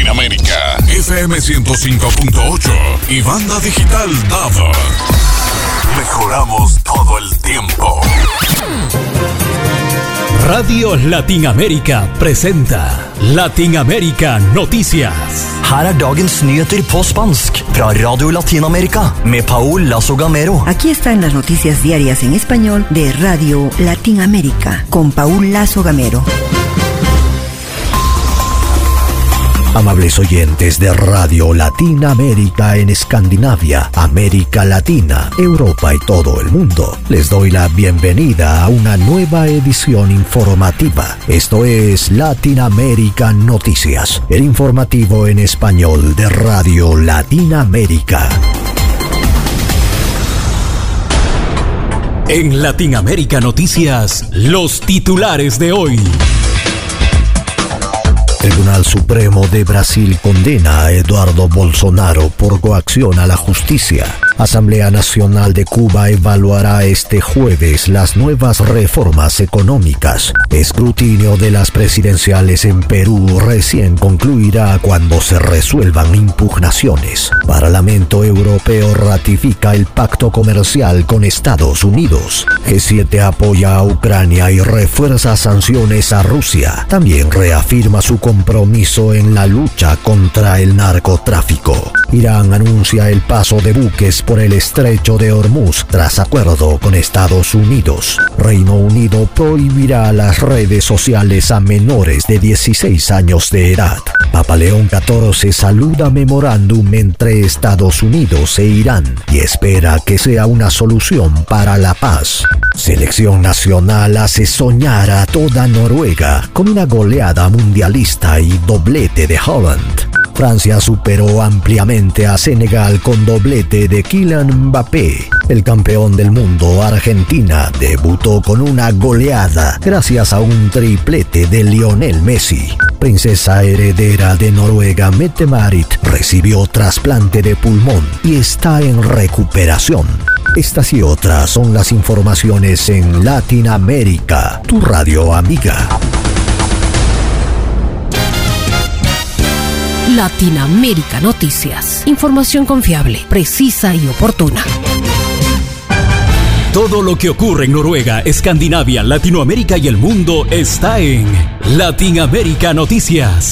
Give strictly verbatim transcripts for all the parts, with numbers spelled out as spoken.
Latinoamérica. F M ciento cinco punto ocho y banda digital D A B. Mejoramos todo el tiempo. Radio Latinoamérica presenta Latinoamérica Noticias. Her er dagens nyheter på spansk fra Radio Latinoamérica med Paul Lazo Gamero. Aquí están las noticias diarias en español de Radio Latinoamérica con Paul Lazo Gamero. Amables oyentes de Radio Latinoamérica en Escandinavia, América Latina, Europa y todo el mundo, les doy la bienvenida a una nueva edición informativa. Esto es Latinoamérica Noticias, el informativo en español de Radio Latinoamérica. En Latinoamérica Noticias, los titulares de hoy. Tribunal Supremo de Brasil condena a Eduardo Bolsonaro por coacción a la justicia. Asamblea Nacional de Cuba evaluará este jueves las nuevas reformas económicas. Escrutinio de las presidenciales en Perú recién concluirá cuando se resuelvan impugnaciones. Parlamento Europeo ratifica el pacto comercial con Estados Unidos. G siete apoya a Ucrania y refuerza sanciones a Rusia. También reafirma su compromiso en la lucha contra el narcotráfico. Irán anuncia el paso de buques por el estrecho de Hormuz tras acuerdo con Estados Unidos. Reino Unido prohibirá las redes sociales a menores de dieciséis años de edad. Papa León catorce saluda memorándum entre Estados Unidos e Irán y espera que sea una solución para la paz. Selección nacional hace soñar a toda Noruega con una goleada mundialista y doblete de Haaland. Francia superó ampliamente a Senegal con doblete de Kylian Mbappé. El campeón del mundo, Argentina, debutó con una goleada gracias a un triplete de Lionel Messi. Princesa heredera de Noruega, Mette-Marit, recibió trasplante de pulmón y está en recuperación. Estas y otras son las informaciones en Latinoamérica, tu radio amiga. Latinoamérica Noticias. Información confiable, precisa y oportuna. Todo lo que ocurre en Noruega, Escandinavia, Latinoamérica y el mundo está en Latinoamérica Noticias.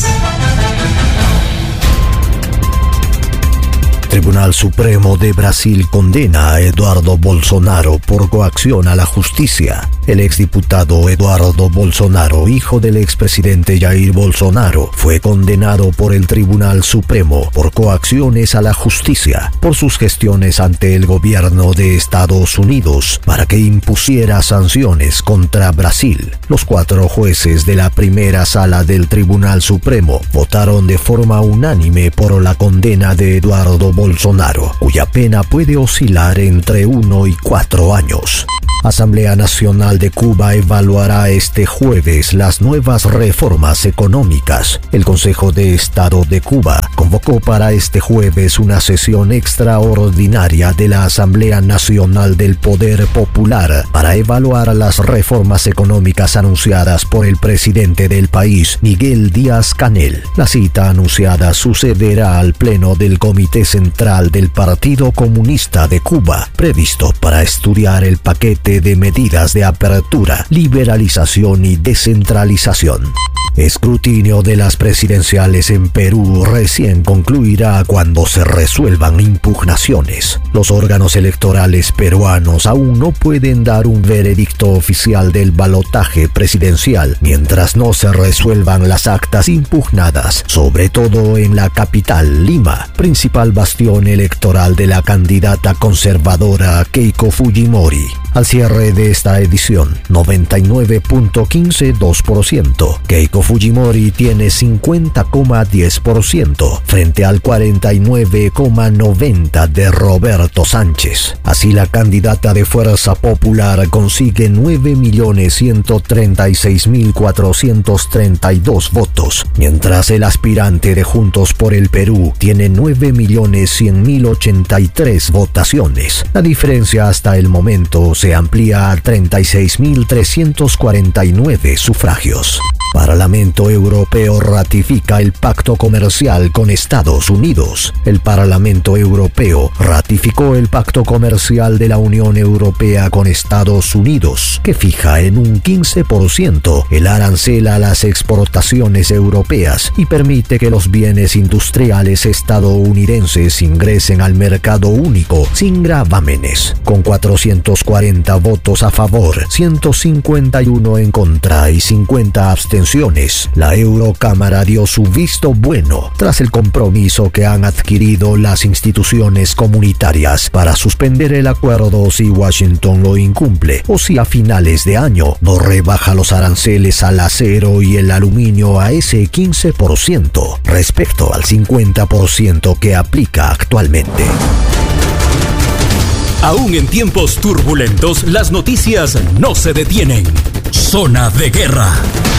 Tribunal Supremo de Brasil condena a Eduardo Bolsonaro por coacción a la justicia. El exdiputado Eduardo Bolsonaro, hijo del expresidente Jair Bolsonaro, fue condenado por el Tribunal Supremo por coacciones a la justicia por sus gestiones ante el gobierno de Estados Unidos para que impusiera sanciones contra Brasil. Los cuatro jueces de la primera sala del Tribunal Supremo votaron de forma unánime por la condena de Eduardo Bolsonaro, cuya pena puede oscilar entre uno y cuatro años. Asamblea Nacional de Cuba evaluará este jueves las nuevas reformas económicas. El Consejo de Estado de Cuba convocó para este jueves una sesión extraordinaria de la Asamblea Nacional del Poder Popular para evaluar las reformas económicas anunciadas por el presidente del país, Miguel Díaz-Canel. La cita anunciada sucederá al pleno del Comité Central del Partido Comunista de Cuba, previsto para estudiar el paquete de medidas de apertura, liberalización y descentralización. Escrutinio de las presidenciales en Perú recién concluirá cuando se resuelvan impugnaciones. Los órganos electorales peruanos aún no pueden dar un veredicto oficial del balotaje presidencial mientras no se resuelvan las actas impugnadas, sobre todo en la capital, Lima, principal bastión electoral de la candidata conservadora Keiko Fujimori. Al cierre de esta edición, noventa y nueve punto quince dos por ciento. Keiko Fujimori tiene cincuenta coma diez por ciento frente al cuarenta y nueve coma noventa por ciento de Roberto Sánchez. Así, la candidata de Fuerza Popular consigue nueve millones ciento treinta y seis mil cuatrocientos treinta y dos votos, mientras el aspirante de Juntos por el Perú tiene nueve millones cien mil ochenta y tres votaciones. La diferencia hasta el momento se amplía a treinta y seis mil trescientos cuarenta y nueve sufragios. Parlamento Europeo ratifica el pacto comercial con Estados Unidos. El Parlamento Europeo ratificó el pacto comercial de la Unión Europea con Estados Unidos, que fija en un quince por ciento el arancel a las exportaciones europeas y permite que los bienes industriales estadounidenses ingresen al mercado único sin gravámenes. Con cuatrocientos cuarenta votos a favor, ciento cincuenta y uno en contra y cincuenta abstenciones, la Eurocámara dio su visto bueno tras el compromiso que han adquirido las instituciones comunitarias para suspender el acuerdo si Washington lo incumple o si a finales de año no rebaja los aranceles al acero y el aluminio a ese quince por ciento respecto al cincuenta por ciento que aplica actualmente. Aún en tiempos turbulentos, las noticias no se detienen. Zona de guerra.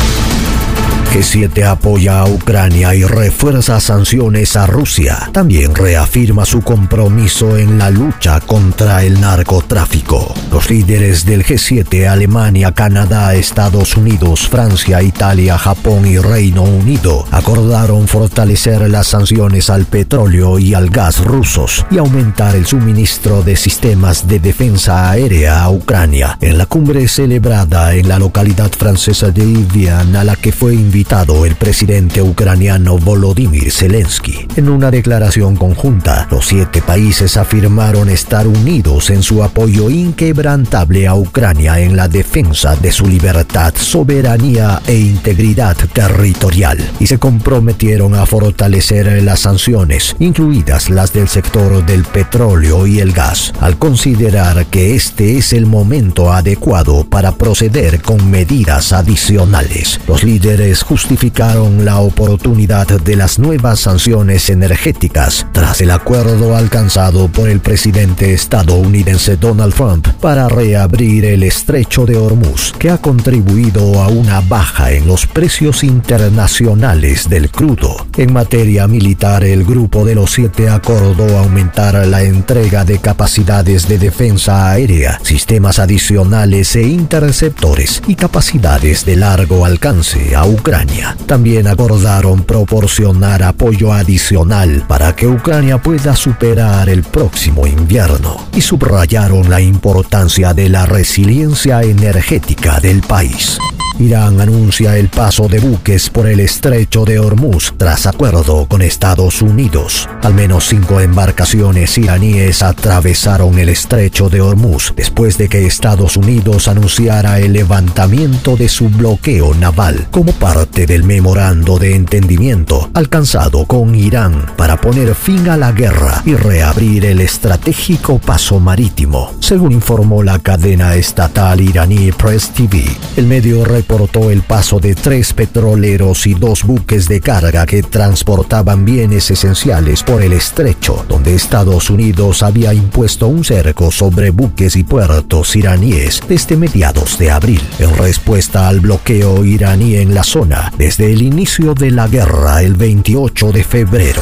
G siete apoya a Ucrania y refuerza sanciones a Rusia. También reafirma su compromiso en la lucha contra el narcotráfico. Los líderes del G siete, Alemania, Canadá, Estados Unidos, Francia, Italia, Japón y Reino Unido, acordaron fortalecer las sanciones al petróleo y al gas rusos y aumentar el suministro de sistemas de defensa aérea a Ucrania en la cumbre celebrada en la localidad francesa de Evian, a la que fue invitado el presidente ucraniano Volodymyr Zelensky. En una declaración conjunta, los siete países afirmaron estar unidos en su apoyo inquebrantable a Ucrania en la defensa de su libertad, soberanía e integridad territorial y se comprometieron a fortalecer las sanciones, incluidas las del sector del petróleo y el gas, al considerar que este es el momento adecuado para proceder con medidas adicionales. Los líderes justificaron la oportunidad de las nuevas sanciones energéticas tras el acuerdo alcanzado por el presidente estadounidense Donald Trump para reabrir el estrecho de Hormuz, que ha contribuido a una baja en los precios internacionales del crudo. En materia militar, el Grupo de los Siete acordó aumentar la entrega de capacidades de defensa aérea, sistemas adicionales e interceptores y capacidades de largo alcance a Ucrania. También acordaron proporcionar apoyo adicional para que Ucrania pueda superar el próximo invierno y subrayaron la importancia de la resiliencia energética del país. Irán anuncia el paso de buques por el estrecho de Hormuz tras acuerdo con Estados Unidos. Al menos cinco embarcaciones iraníes atravesaron el estrecho de Hormuz después de que Estados Unidos anunciara el levantamiento de su bloqueo naval como parte del memorando de entendimiento alcanzado con Irán para poner fin a la guerra y reabrir el estratégico paso marítimo, según informó la cadena estatal iraní Press T V. El medio reportó el paso de tres petroleros y dos buques de carga que transportaban bienes esenciales por el estrecho, donde Estados Unidos había impuesto un cerco sobre buques y puertos iraníes desde mediados de abril, en respuesta al bloqueo iraní en la zona desde el inicio de la guerra el veintiocho de febrero.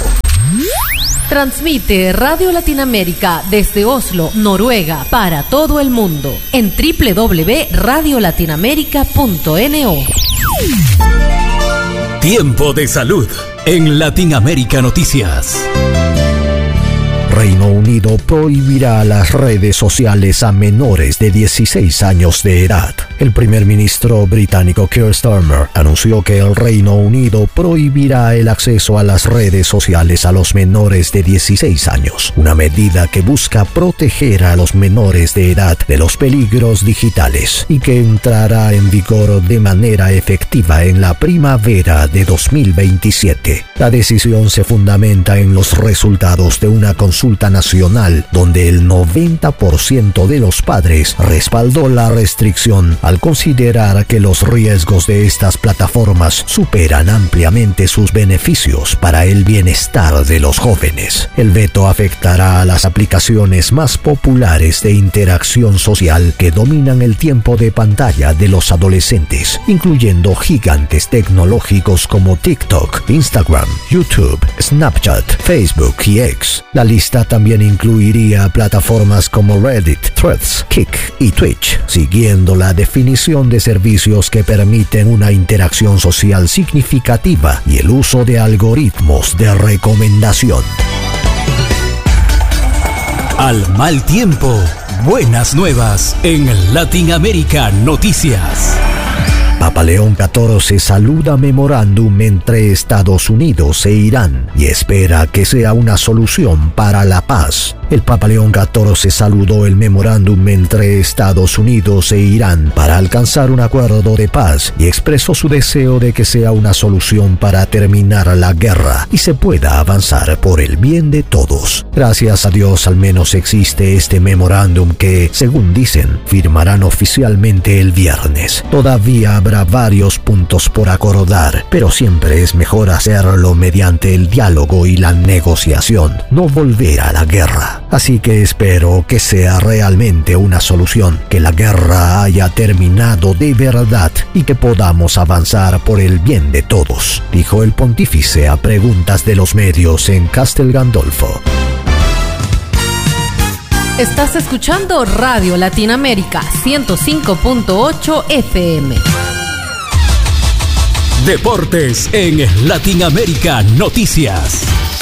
Transmite Radio Latinoamérica desde Oslo, Noruega, para todo el mundo en doble u doble u doble u punto radio latinoamérica punto no. Tiempo de salud en Latinoamérica Noticias. Reino Unido prohibirá las redes sociales a menores de dieciséis años de edad. El primer ministro británico Keir Starmer anunció que el Reino Unido prohibirá el acceso a las redes sociales a los menores de dieciséis años, una medida que busca proteger a los menores de edad de los peligros digitales y que entrará en vigor de manera efectiva en la primavera de dos mil veintisiete. La decisión se fundamenta en los resultados de una consulta nacional donde el noventa por ciento de los padres respaldó la restricción al considerar que los riesgos de estas plataformas superan ampliamente sus beneficios para el bienestar de los jóvenes. El veto afectará a las aplicaciones más populares de interacción social que dominan el tiempo de pantalla de los adolescentes, incluyendo gigantes tecnológicos como TikTok, Instagram, YouTube, Snapchat, Facebook y X. La lista lista también incluiría plataformas como Reddit, Threads, Kick y Twitch, siguiendo la definición de servicios que permiten una interacción social significativa y el uso de algoritmos de recomendación. Al mal tiempo, buenas nuevas en Latinoamérica Noticias. Papa León catorce saluda memorándum entre Estados Unidos e Irán y espera que sea una solución para la paz. El Papa León catorce saludó el memorándum entre Estados Unidos e Irán para alcanzar un acuerdo de paz y expresó su deseo de que sea una solución para terminar la guerra y se pueda avanzar por el bien de todos. Gracias a Dios al menos existe este memorándum que, según dicen, firmarán oficialmente el viernes. Todavía habrá varios puntos por acordar, pero siempre es mejor hacerlo mediante el diálogo y la negociación, no volver a la guerra. Así que espero que sea realmente una solución, que la guerra haya terminado de verdad y que podamos avanzar por el bien de todos, dijo el pontífice a preguntas de los medios en Castel Gandolfo. Estás escuchando Radio Latinoamérica ciento cinco punto ocho F M. Deportes en Latinoamérica Noticias.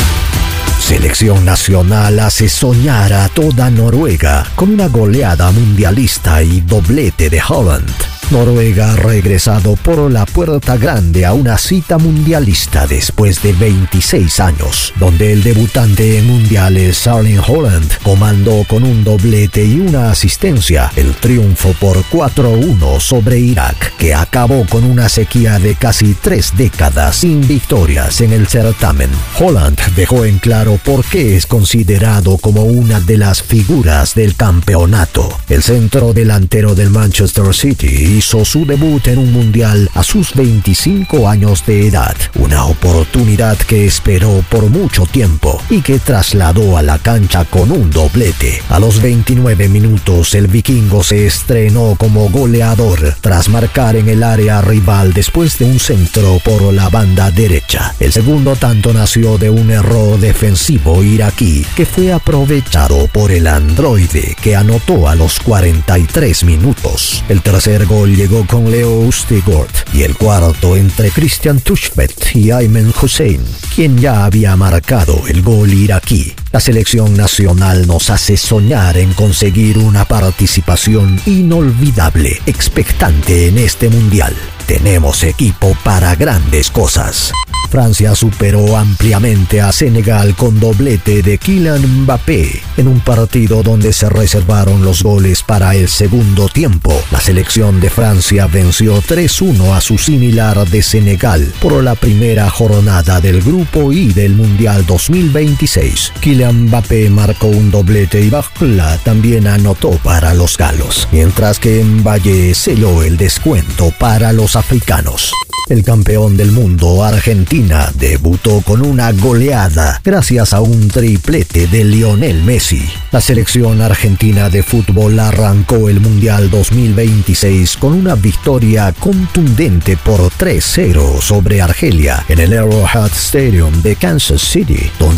Selección nacional hace soñar a toda Noruega con una goleada mundialista y doblete de Haaland. Noruega ha regresado por la puerta grande a una cita mundialista después de veintiséis años, donde el debutante en mundiales Erling Haaland comandó con un doblete y una asistencia el triunfo por cuatro a uno sobre Irak, que acabó con una sequía de casi tres décadas sin victorias en el certamen. Haaland dejó en claro por qué es considerado como una de las figuras del campeonato. El centro delantero del Manchester City hizo su debut en un mundial a sus veinticinco años de edad, una oportunidad que esperó por mucho tiempo y que trasladó a la cancha con un doblete. A los veintinueve minutos el vikingo se estrenó como goleador tras marcar en el área rival después de un centro por la banda derecha. El segundo tanto nació de un error defensivo iraquí que fue aprovechado por el androide, que anotó a los cuarenta y tres minutos. El tercer gol llegó con Leo Ustigord y el cuarto entre Christian Tuchbet y Aymen Hussein, quien ya había marcado el gol iraquí. La selección nacional nos hace soñar en conseguir una participación inolvidable, expectante en este mundial. Tenemos equipo para grandes cosas. Francia superó ampliamente a Senegal con doblete de Kylian Mbappé en un partido donde se reservaron los goles para el segundo tiempo. La selección de Francia venció tres a uno a su similar de Senegal por la primera jornada del Grupo I del Mundial dos mil veintiséis. Kylian Mbappé marcó un doblete y Barcola también anotó para los galos, mientras que Mbappé selló el descuento para los africanos. El campeón del mundo, Argentina, debutó con una goleada gracias a un triplete de Lionel Messi. La selección argentina de fútbol arrancó el Mundial dos mil veintiséis con una victoria contundente por tres a cero sobre Argelia en el Arrowhead Stadium de Kansas City, donde